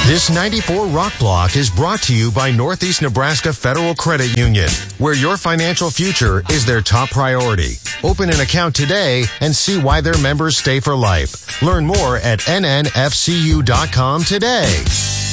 This 94 Rock Block is brought to you by Northeast Nebraska Federal Credit Union, where your financial future is their top priority. Open an account today and see why their members stay for life. Learn more at nnfcu.com today.